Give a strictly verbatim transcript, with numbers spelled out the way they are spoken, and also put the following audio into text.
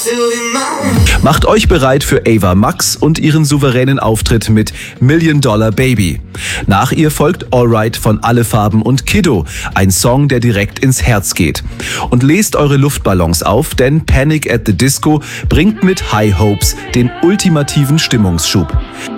Macht euch bereit für Ava Max und ihren souveränen Auftritt mit Million Dollar Baby. Nach ihr folgt Alright von Alle Farben und Kiddo, ein Song, der direkt ins Herz geht. Und lest eure Luftballons auf, denn Panic at the Disco bringt mit High Hopes den ultimativen Stimmungsschub.